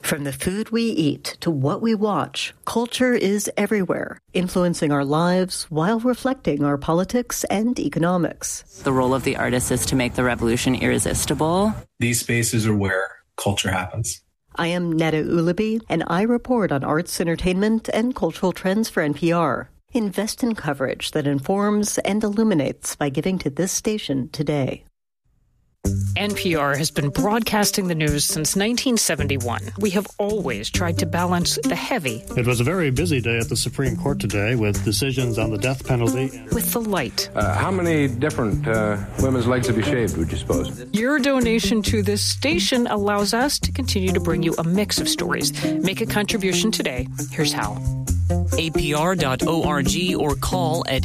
From the food we eat to what we watch, culture is everywhere, influencing our lives while reflecting our politics and economics. The role of the artist is to make the revolution irresistible. These spaces are where culture happens. I am Netta Ulaby, and I report on arts, entertainment, and cultural trends for NPR. Invest in coverage that informs and illuminates by giving to this station today. NPR has been broadcasting the news since 1971. We have always tried to balance the heavy. It was a very busy day at the Supreme Court today with decisions on the death penalty. With the light. How many different women's legs have you shaved, would you suppose? Your donation to this station allows us to continue to bring you a mix of stories. Make a contribution today. Here's how. APR.org or call at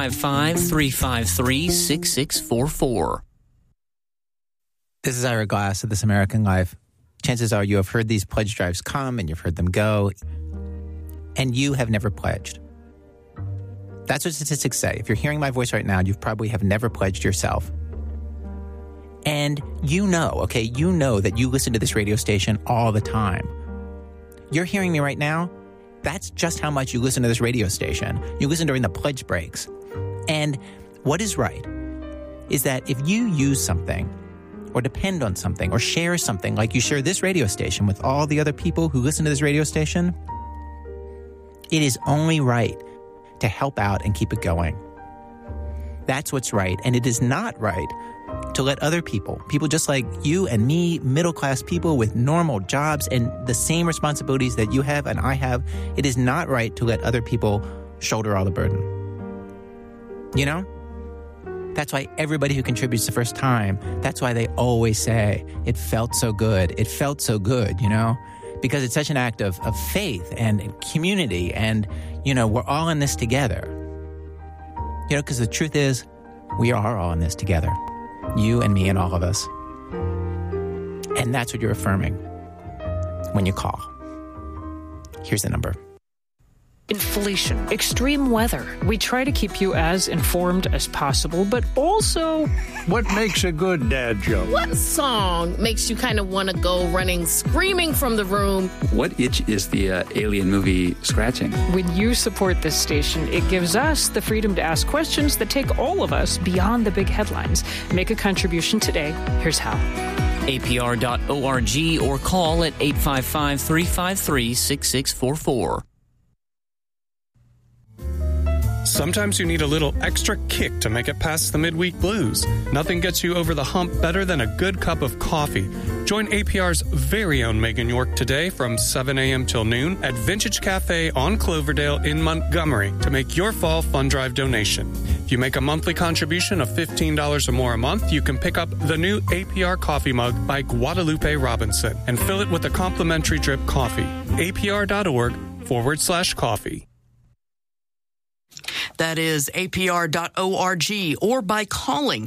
855-353-6644. This is Ira Glass of This American Life. Chances are you have heard these pledge drives come and you've heard them go, and you have never pledged. That's what statistics say. If you're hearing my voice right now, you probably have never pledged yourself. And you know that you listen to this radio station all the time. You're hearing me right now? That's just how much you listen to this radio station. You listen during the pledge breaks. And what is right is that if you use something or depend on something or share something like you share this radio station with all the other people who listen to this radio station, it is only right to help out and keep it going. That's what's right. And it is not right to let other people just like you and me, middle-class people with normal jobs and the same responsibilities that you have and I have, it is not right to let other people shoulder all the burden. You know? That's why everybody who contributes the first time, that's why they always say, it felt so good. It felt so good, you know? Because it's such an act of faith and community and, you know, we're all in this together. You know, because the truth is, we are all in this together. You and me and all of us. And that's what you're affirming when you call. Here's the number. Inflation, extreme weather. We try to keep you as informed as possible, but also... What makes a good dad joke? What song makes you kind of want to go running, screaming from the room? What itch is the Alien movie scratching? When you support this station, it gives us the freedom to ask questions that take all of us beyond the big headlines. Make a contribution today. Here's how. APR.org or call at 855-353-6644. Sometimes you need a little extra kick to make it past the midweek blues. Nothing gets you over the hump better than a good cup of coffee. Join APR's very own Megan York today from 7 a.m. till noon at Vintage Cafe on Cloverdale in Montgomery to make your fall fund drive donation. If you make a monthly contribution of $15 or more a month, you can pick up the new APR coffee mug by Guadalupe Robinson and fill it with a complimentary drip coffee. APR.org/coffee. That is APR.org or by calling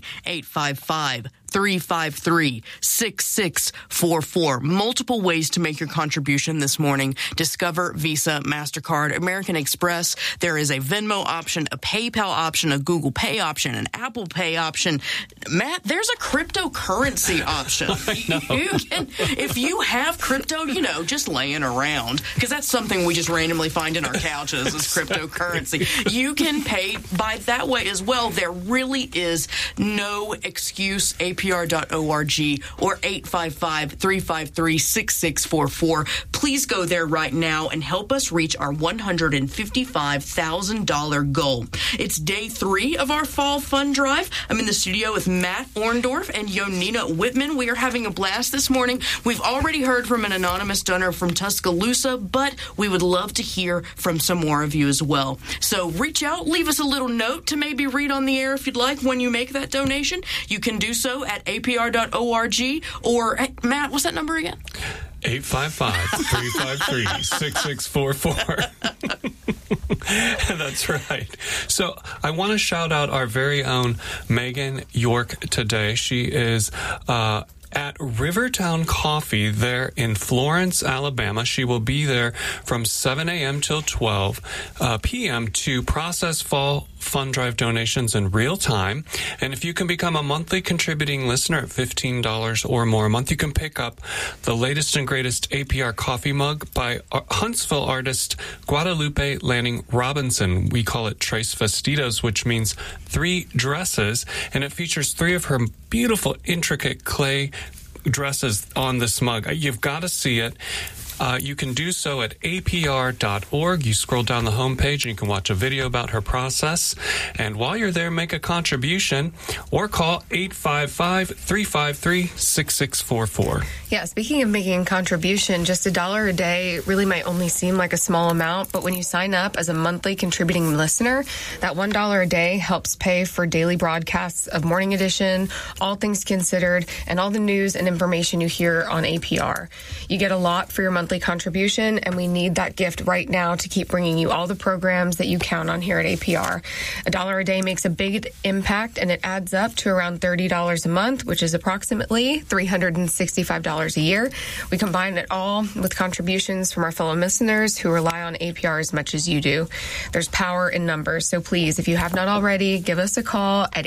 855-353-6644. Multiple ways to make your contribution this morning. Discover, Visa, MasterCard, American Express. There is a Venmo option, a PayPal option, a Google Pay option, an Apple Pay option. Matt, there's a cryptocurrency option. You can, if you have crypto, you know, just laying around, because that's something we just randomly find in our couches is cryptocurrency. You can pay by that way as well. There really is no excuse. APR.org or 855-353-6644. Please go there right now and help us reach our $155,000 goal. It's day 3 of our fall fund drive. I'm in the studio with Matt Orndorff and Yonina Whitman. We are having a blast this morning. We've already heard from an anonymous donor from Tuscaloosa, but we would love to hear from some more of you as well. So reach out, leave us a little note to maybe read on the air if you'd like when you make that donation. You can do so at APR.org or, Matt, what's that number again? 855-353-6644. That's right. So I want to shout out our very own Megan York today. She is at Rivertown Coffee there in Florence, Alabama. She will be there from 7 a.m. till 12 p.m. to process fall fund drive donations in real time. And if you can become a monthly contributing listener at $15 or more a month, you can pick up the latest and greatest APR coffee mug by Huntsville artist Guadalupe Lanning Robinson. We call it Tres Vestidos, which means 3 dresses, and it features 3 of her beautiful, intricate clay dresses on this mug. You've got to see it. You can do so at apr.org. You scroll down the homepage and you can watch a video about her process. And while you're there, make a contribution or call 855-353-6644. Yeah, speaking of making a contribution, just $1 a day really might only seem like a small amount, but when you sign up as a monthly contributing listener, that $1 a day helps pay for daily broadcasts of Morning Edition, All Things Considered, and all the news and information you hear on APR. You get a lot for your monthly contribution, and we need that gift right now to keep bringing you all the programs that you count on here at APR. $1 a day makes a big impact, and it adds up to around $30 a month, which is approximately $365 a year. We combine it all with contributions from our fellow listeners who rely on APR as much as you do. There's power in numbers, so please, if you have not already, give us a call at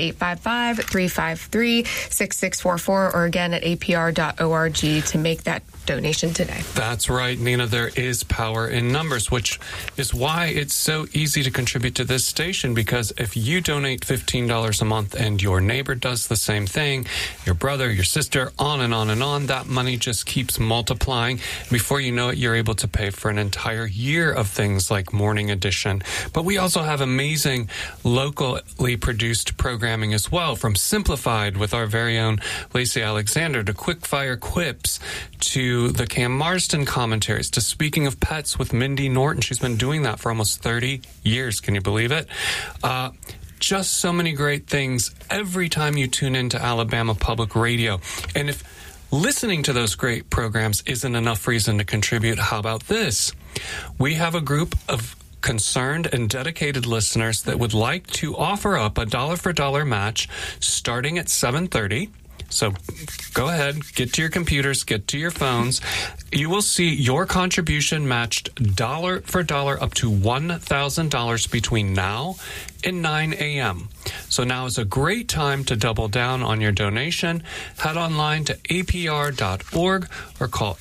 855-353-6644 or again at apr.org to make that donation today. That's right, Nina. There is power in numbers, which is why it's so easy to contribute to this station, because if you donate $15 a month and your neighbor does the same thing, your brother, your sister, on and on and on, that money just keeps multiplying. Before you know it, you're able to pay for an entire year of things like Morning Edition. But we also have amazing locally produced programming as well, from Simplified with our very own Lacey Alexander to Quickfire Quips to the Cam Marsden commentaries, to Speaking of Pets with Mindy Norton. She's been doing that for almost 30 years. Can you believe it? Just so many great things every time you tune into Alabama Public Radio. And if listening to those great programs isn't enough reason to contribute, how about this? We have a group of concerned and dedicated listeners that would like to offer up a $1 match starting at 7:30. So go ahead, get to your computers, get to your phones. You will see your contribution matched $1 for $1 up to $1,000 between now and 9 a.m. So now is a great time to double down on your donation. Head online to apr.org or call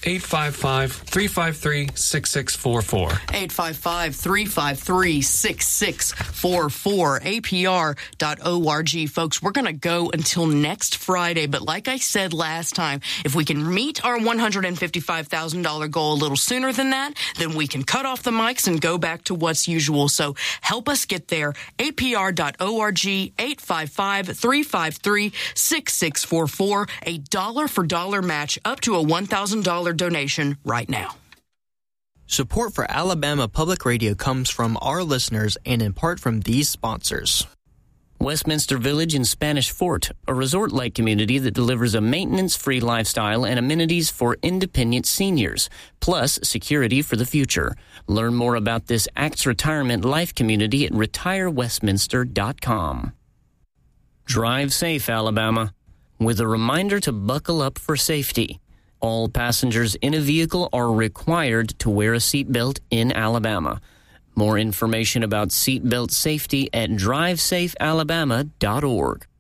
855-353-6644. 855-353-6644. apr.org. Folks, we're going to go until next Friday. But like I said last time, if we can meet our $155,000 goal a little sooner than that, then we can cut off the mics and go back to what's usual. So help us get there. apr.org, 855-353-6644. A $1 for $1 match up to a $1,000 donation right now. Support for Alabama Public Radio comes from our listeners and in part from these sponsors. Westminster Village in Spanish Fort, a resort-like community that delivers a maintenance-free lifestyle and amenities for independent seniors, plus security for the future. Learn more about this ACTS retirement life community at retirewestminster.com. Drive safe, Alabama, with a reminder to buckle up for safety. All passengers in a vehicle are required to wear a seatbelt in Alabama. More information about seatbelt safety at drivesafealabama.org.